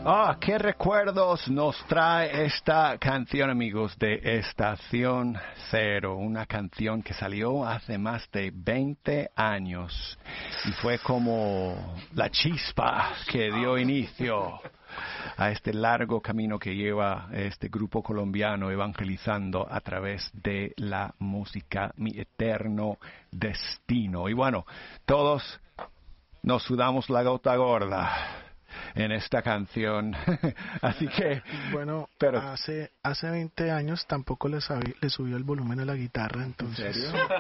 ¿Qué recuerdos nos trae esta canción, amigos, de Estación Cero? Una canción que salió hace más de 20 años y fue como la chispa que dio inicio a este largo camino que lleva este grupo colombiano evangelizando a través de la música, Mi Eterno Destino. Y bueno, todos nos sudamos la gota gorda en esta canción. Así que bueno, pero hace 20 años tampoco le subió el volumen a la guitarra, entonces. ¿En serio?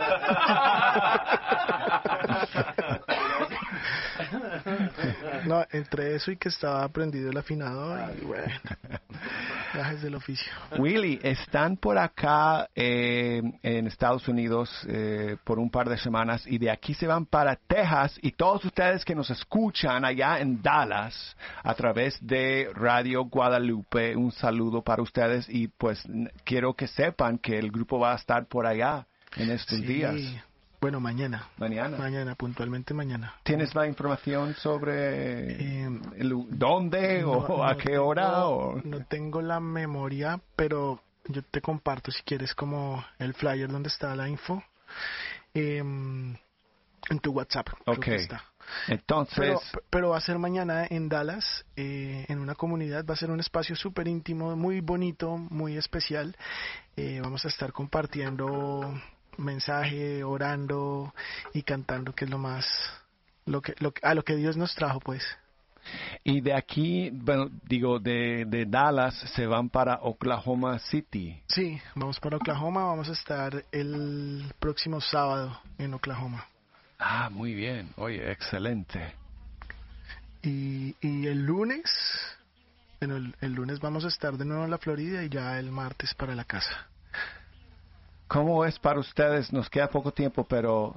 No, entre eso y que estaba aprendido el afinador y bueno, gajes del oficio. Willy, están por acá en Estados Unidos por un par de semanas y de aquí se van para Texas, y todos ustedes que nos escuchan allá en Dallas a través de Radio Guadalupe, un saludo para ustedes, y pues quiero que sepan que el grupo va a estar por allá en estos días. Bueno, mañana. Mañana, puntualmente mañana. ¿Tienes la información sobre dónde o a qué hora? No tengo la memoria, pero yo te comparto si quieres como el flyer donde está la info en tu WhatsApp. Ok. Está. Entonces, pero va a ser mañana en Dallas, en una comunidad. Va a ser un espacio súper íntimo, muy bonito, muy especial. Vamos a estar compartiendo mensaje, orando y cantando, que es lo que Dios nos trajo, pues. Y de aquí, bueno, digo, de Dallas se van para Oklahoma City. Sí, vamos para Oklahoma, vamos a estar el próximo sábado en Oklahoma. Muy bien, oye, excelente. Y el lunes, bueno, el lunes vamos a estar de nuevo en la Florida y ya el martes para la casa. ¿Cómo es para ustedes? Nos queda poco tiempo, pero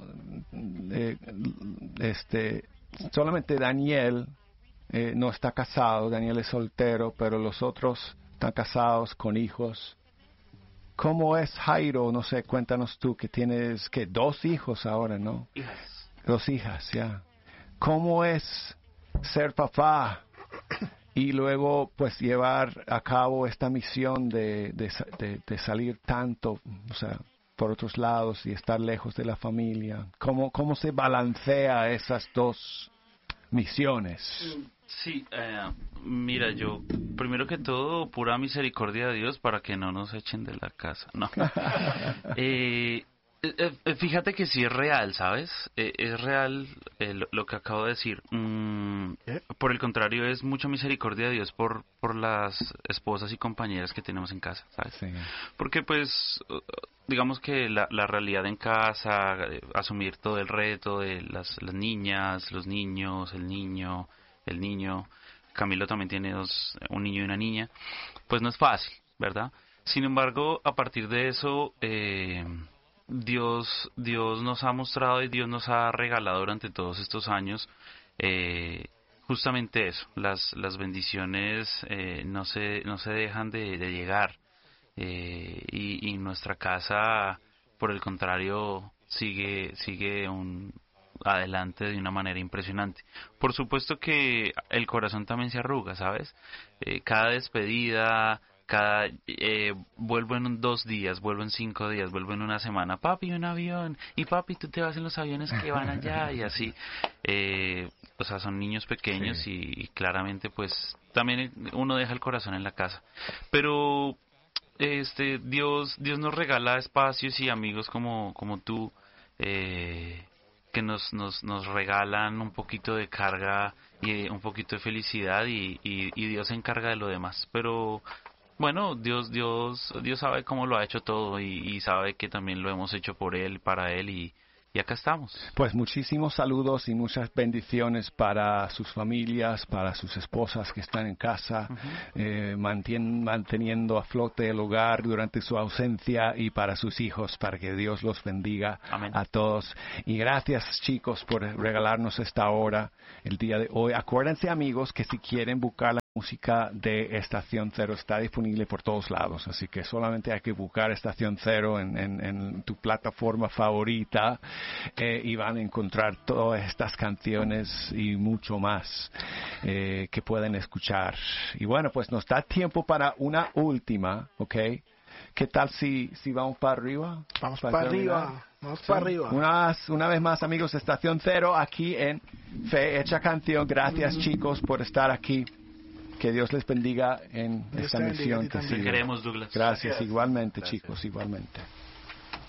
solamente Daniel no está casado. Daniel es soltero, pero los otros están casados con hijos. ¿Cómo es Jairo? No sé, cuéntanos tú, que tienes 2 hijos ahora, ¿no? 2 hijas, ya. ¿Cómo es ser papá y luego pues llevar a cabo esta misión de salir tanto, o sea, por otros lados y estar lejos de la familia? ¿Cómo se balancea esas 2 misiones? Sí, mira, yo primero que todo, pura misericordia de Dios para que no nos echen de la casa, ¿no? Fíjate que sí es real, ¿sabes? Es real lo que acabo de decir. Por el contrario, es mucha misericordia de Dios por las esposas y compañeras que tenemos en casa, ¿sabes? Sí. Porque pues, digamos que la realidad en casa, asumir todo el reto de las niñas, los niños, el niño, Camilo también tiene un niño y una niña, pues no es fácil, ¿verdad? Sin embargo, a partir de eso, Dios nos ha mostrado y Dios nos ha regalado durante todos estos años justamente eso. Las bendiciones no se dejan de llegar, y nuestra casa, por el contrario, sigue adelante de una manera impresionante. Por supuesto que el corazón también se arruga, ¿sabes? Cada despedida, vuelvo en 2 días, vuelvo en 5 días, vuelvo en una semana, papi, un avión, y papi, tú te vas en los aviones que van allá, y así. O sea, son niños pequeños, sí. y claramente pues también uno deja el corazón en la casa. Pero Dios nos regala espacios y amigos como tú, que nos regalan un poquito de carga y un poquito de felicidad, y Dios se encarga de lo demás. Pero bueno, Dios sabe cómo lo ha hecho todo, y sabe que también lo hemos hecho por Él, para Él, y acá estamos. Pues muchísimos saludos y muchas bendiciones para sus familias, para sus esposas que están en casa, manteniendo a flote el hogar durante su ausencia, y para sus hijos, para que Dios los bendiga. Amén. A todos. Y gracias, chicos, por regalarnos esta hora el día de hoy. Acuérdense, amigos, que si quieren buscar música de Estación Cero está disponible por todos lados, así que solamente hay que buscar Estación Cero en tu plataforma favorita y van a encontrar todas estas canciones y mucho más que pueden escuchar. Y bueno, pues nos da tiempo para una última, ¿ok? ¿Qué tal si vamos para arriba? Vamos para arriba. Vamos para arriba. Una vez más, amigos de Estación Cero, aquí en Fe Hecha Canción. Gracias, chicos, por estar aquí. Que Dios les bendiga en esta misión que sigue. Te queremos, Douglas. Gracias, igualmente, chicos, igualmente.